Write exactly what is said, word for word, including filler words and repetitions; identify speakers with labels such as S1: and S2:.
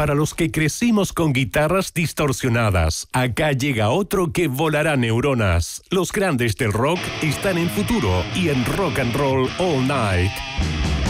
S1: Para los que crecimos con guitarras distorsionadas, acá llega otro que volará neuronas. Los grandes del rock están en Futuro y en Rock and Roll All Night.